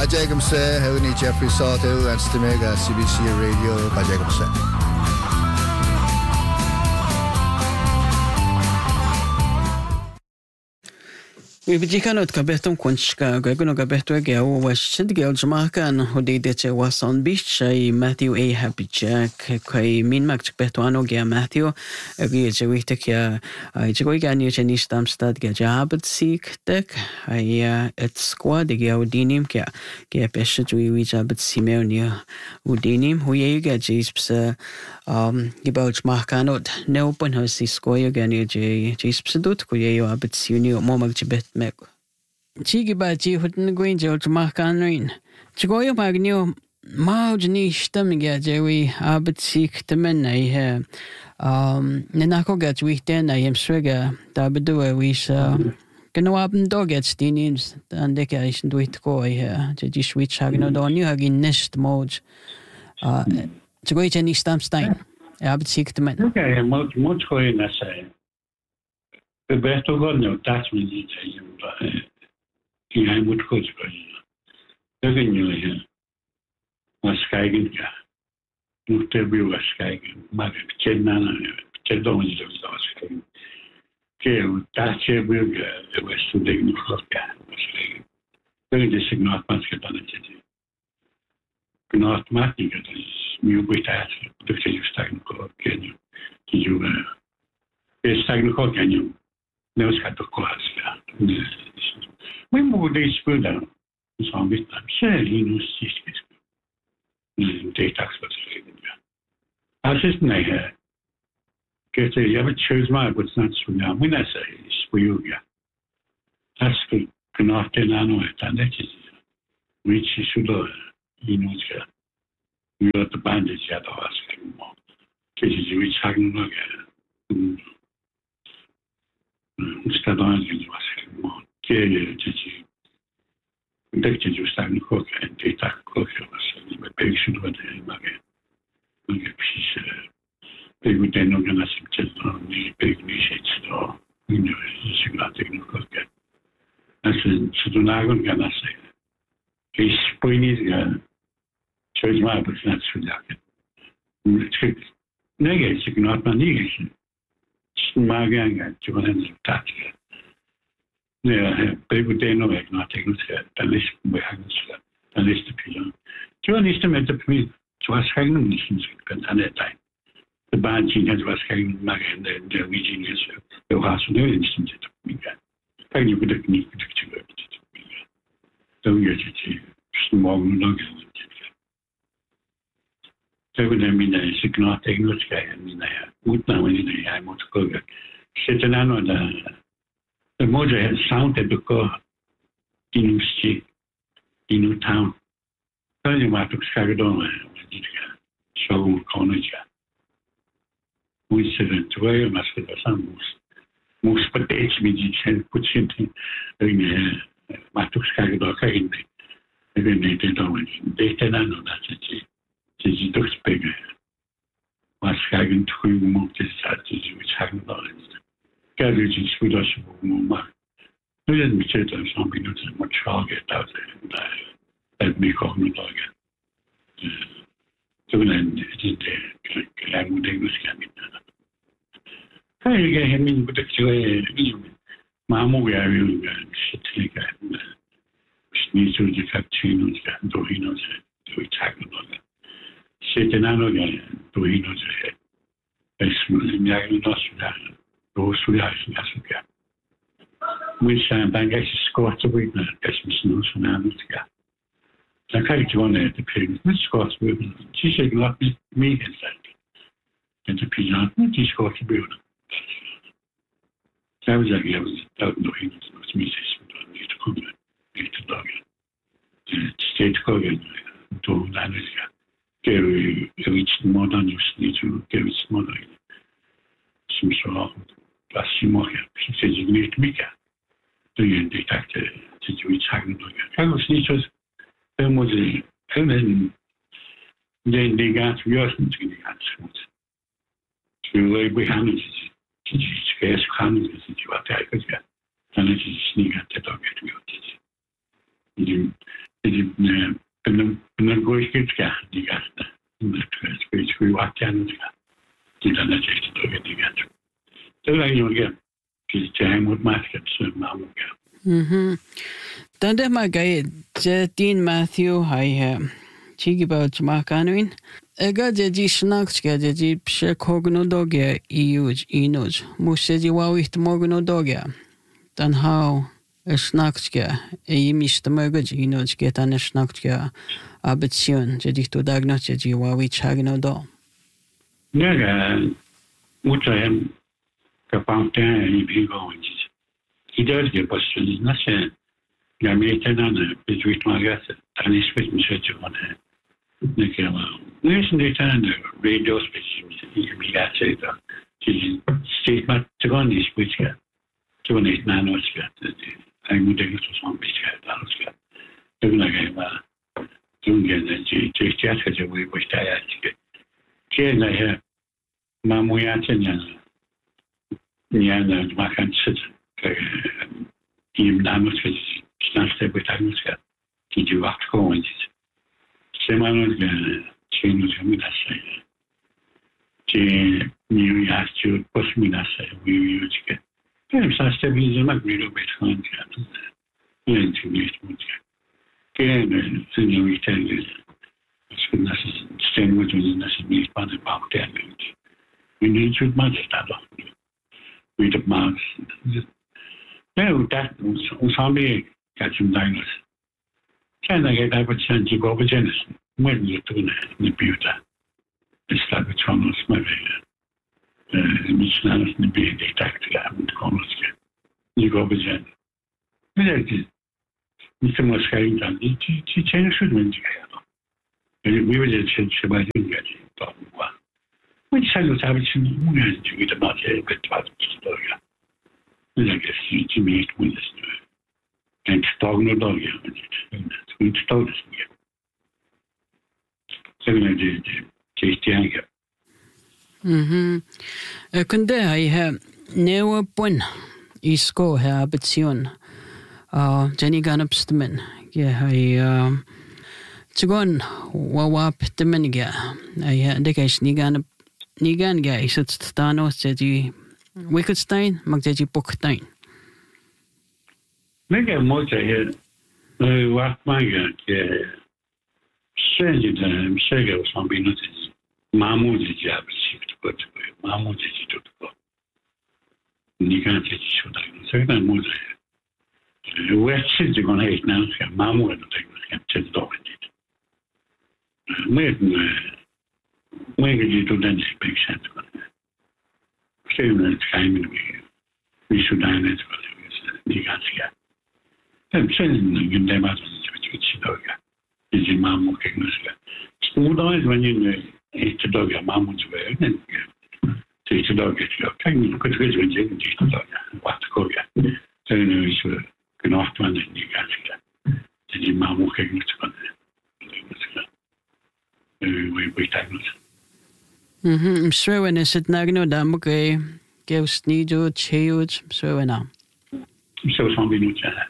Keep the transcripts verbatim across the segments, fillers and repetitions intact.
Bajagamse, Helene Jeffrey Salto, and Stimega, C B C Radio, Bajagamse. وبيجيكانو تكبرتم كونشكا غاغونو كبرتو غاو وشد غاو جماكان هوديدتش واسون بيشاي ماثيو اي هابي جاك كاي مين ماك تكبرتو انو غا ماثيو غي جويتك يا جوي غانيو جنيش تامستاد غا جابت سيكتك اي ات سكواد غاو دينيم كا غا بيش جوي وي جابت سيميونيو ودينيم هو يغا جيس بس ام يباو جماكانو نو بون هوسي سكويو غانيو جي جيس بس دوت كو يو ابت سيونيو مو ماك جبت meg. Chigi ba chi hutn gwin jo tmakan rin. Chigoyo magnio mauj ni stamga jewi abet sik temen ai he. Um nenako gat weekend I am swega da bedo we sa genau abend dog jetzt dinins dann decke ich durch go he. Je switch hagno do ni hagin nest mauj. Uh chigoyo ni stamstein. Abet sik temen. Okay, mauj mauj ko na sai. The best of all, no, that's when you tell you, but I would coach for you. Doesn't you hear? Was Skagen, not every was Skagen, Mark Chenana, Chedon is the Skagen. Okay, that's a burger, the West to the New Yorker was Skagen. Very this is not much on it. Not much, it is new with that, the Stage Stagnant can you? You were Stagnant can you? Não se cata coisa. Mas mudei isso por lá. Só me está. Sério, não se esquece. Não tem taxa para ser. Às vezes não é. Que se eu vou choose mais, mas não se não. Mas não sei. Escolho já. Acho que que não tem nada não é tão necessário. Which is sudo e não se quer. Eu estou bem já da acho que não. Que se eu achar não é. Stadon is was que de de que eu estava no coque e está coque was me peixe do de mague me peixe pego tendo que na simtelo ni pego ni shetsto ni se grate no coque assim se do nago que na sei que spoinis ga choice mais por não se olhar nega se que não há ninguém Maganga, Johan Tatia. Yeah, people they know it, not taking it, the list behind the list of people. Johan is to make the point to us hanging missions at that time. The band has was hanging Magan, the region is the house no instance to me. Can you could need to go to me? So you're small longer. So when I mean, I should not take no sky. I mean, I would now in the I want to go. Sit down on the the motor had sounded to go in street, in town. So you might have carried on. So, college. We said to where you must have some most potatoes, means you put something in my took carried on. Even they didn't know anything. They didn't know that it's is toch spelen. Maar schijnen te goed moet het zijn, dus we schijnen wel eens. Kijk, het is goed als je moet maken. Nu is het met je dan zo'n minuten moet schalen dat het me ook niet lagen. Toen en het is de kleine moet ik misschien niet. Kijk, ik heb niet moet ik zeggen, maar moet je weer shit liggen. Niet zo je gaat zien hoe je doorheen als je schijnen lagen. Siete nano ya tuino je es ya no suda ro suda ya suda we san banga squat we na es misno sunano tiga la kai jone de pin with squat we she said not me inside and the pigeon the squat we that was like I was out no he was me says need to come need to dog state code to nanoja che reached modern use need to give it modern. Some sort of passimo here. She says you need to be there. Do you detect the situation happening? I was nichts. Er muss können den die ganze Jahresmittel die ganze gut. Wir wir haben es die Stress kann es die was da ist. Dann ist es nicht der Tag wird. Die die een goeie kitska die gaat. Het is goed wat aan het gaan. Die dan het echt door die gaat. Dat is eigenlijk die zijn moet maken zo maar. Mhm. Dan de maar ga je Dean Matthew hij chigi ba chmakanuin. Ega je ji snacks ga je ji pse kogno doge iuj inuj. Musse ji wawit mogno doge. Dan how snacks ga e mist mogaj inuj ga dan snacks ga abetsion je dich to dagnot je ji wawit chagno do. Ja, moet hem kapanten in bigontjes. Ieder je pas is nasse. Ja, me tenen bezuit magas. Dan is het misschien zo van ne kema. Nu is het dan radio specifiek in migratie dat. Je steeds maar te gaan is specifiek. Toen is nanos gaat. Hij moet er zo van specifiek alles gaat. Toen ga je maar. Toen ga je je je je je je je je je je je maar moet je zijn ja dat mag het zitten die namen is snelste betalen gaat die je wacht gewoon is ze maar nog geen nog meer dat zijn die nieuw jaar je pas meer dat zijn wie je het kan ja snelste is maar weer op het gaan gaat ja het niet moet geen zijn nieuwe tijd is dat is stem moet doen dat is niet van de bouwterm we need to much that we the mass no that ons hobby catch them down can I get over chance to go genesis when you do the computer it's like a channel maybe uh missional in the detect and commerce you go genesis but it is some was going down the change should mean we will change about it talk about which I was having some movies to get about a bit about the story. And I guess you to meet with this. And talk no dog, it's going to tell us again. So I did taste the anger. Mhm. Kunde I have never pun isko habituation. Uh, Jenny Ganupstman. Yeah, I um, Chigon wawap temeniga. I had the case Nigan. Nigan ga is het stano jadi Wittgenstein mag jadi Bokstein. Mega motor hier wat maga ke shenje de shega van binnen mamu de job shift kot mamu de tot ko Nigan te shoda so dan motor west shit je gonna hate now mamu de te te do dit met Mega je to dan speak sense. Geen het geheim meer. Wie zo dan het wat is die gatsja. En zijn in de maat wat je ziet ook. Is die mamu kijken. Hoe dan is wanneer je het toch ja mamu te werken. Het is toch het ja. Kijk je kunt het wel zeggen die toch ja. Wat koop je. Zijn nu is genoeg van die gatsja. Die mamu kijken te we we tijd. Mhm. Srewen is het nagno damuke geus nido cheuj srewena. Zo van binnen.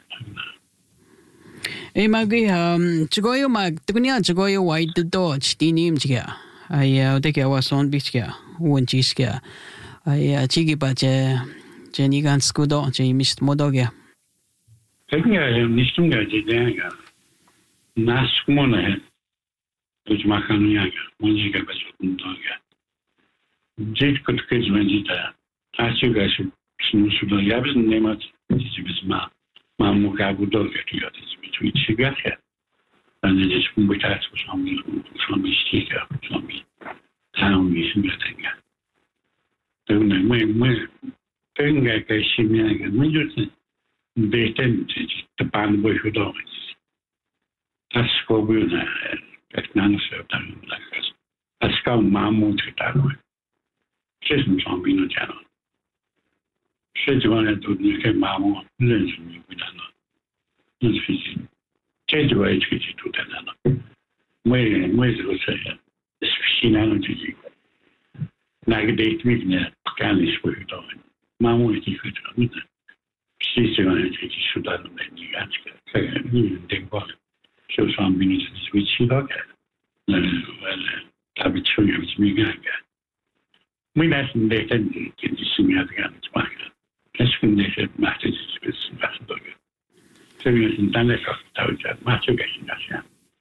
E magi um chigoyo mag tukunya chigoyo white dodge dinim chiga. Ai de ke was on bichga. Won chiska. Ai chigi ba je je nigan skudo je mist modoge. Kijk je niet doen dat je denkt. Naast monen. Dus mag gaan jagen. Wanneer je bij zo'n dag. Dit kunt je zo niet. Als je gaat snoezen, je hebt een neemt. Dit is maar. Maar moet je goed doorgaan. Dat is met iets gegaan. En het is een beetje uit van van mijn sticker, van mijn town is een beetje. Toen ik me me toen ik ik zie me ik me dus beter te pan boy gedaan is. Dat is gewoon het naast dan dat als kan maar moet gedaan. Zes moet van binnen gaan. Zes van het doet niet geen maar moet lenzen niet gedaan. Dat is fysiek. Change way to get to that. Way, way to say, speciality. Like they make me Spanish for you. Mamma is good. She's going to take you to that. You got to think about it. 就上面是为祈祷的，那完了，他们穷有什么干的？没那是那个你跟你什么样的样子嘛？但是那些马这是个是马是多个，这个是当然说到这马这个应该是，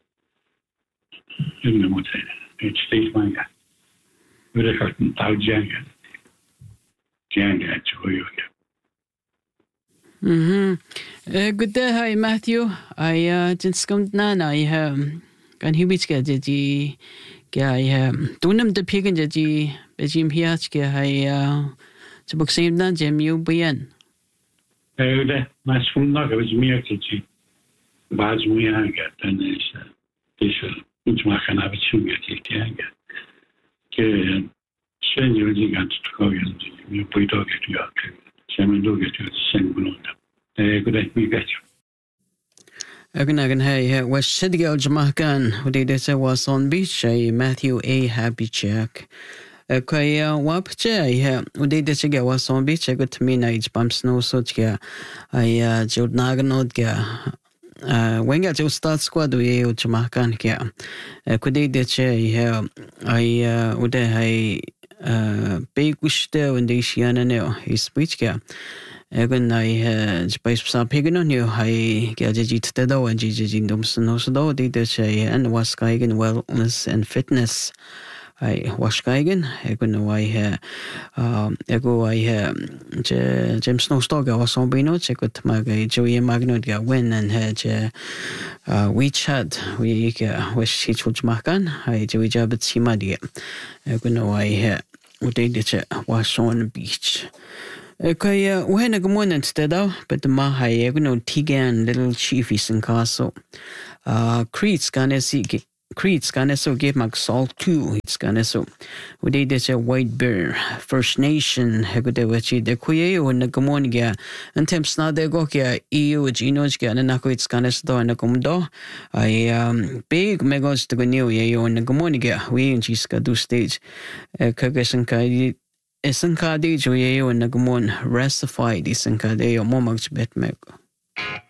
有那么在的，这是什么呀？有的说到这样的，这样的就会有的。 Mhm. Good day, hi Matthew. I uh just come na na I um kan hibits ka ji kya I tunam de pigen ji bejim hiach kya I uh chbuk sim na jem yu bian. Eh de mas fun na ga mi ki ji baz mi ha ga tan is is iets ma kana bi chu ga ki ki ga ke shen yu ji ga tu ko yu ji mi pui to ga tu ya ke shen do ga tu shen bu no da eh good day mi ga chu Again, again, hey, was Sidgel Jamaican, who did it was on beach, Matthew A. Happy Jack. Okay, uh, Wapche, who did it again was on beach, I got to me night bumps no such gear. I, uh, Jod Naganot gear. Uh, when I just start squad, we are Jamaican gear. Could they did it? I, uh, would I, uh, big wish there when they see an his speech gear. Egun I space sa pigno new I gadget the do and jijin dumson no so did the say and was geigen wellness and fitness. I was geigen egun I um ego I James no stog was on bino check with my Joey Magno ga win and had uh WeChat we was she told makan I Joey jabet simadi egun I what they did was on the beach. Okay, uh, when a good morning today, but the Mahai, you know, Tigan, little chiefs in castle. Uh, Creed's gonna see, Creed's gonna so give my salt too. It's gonna so. We did this a White Bear, First Nation, Hegodewachi, the Kuyo, and the Gamonia, and Temps not the Gokia, E U, Genoja, and Nako, it's gonna store and a Gomdo. I, um, big megos to go new, you and the Gamonia, we in Chiska do stage. Kirkus and Kai. Isankade jo yayo nagmon rectify di sankade yo momagch bet meg.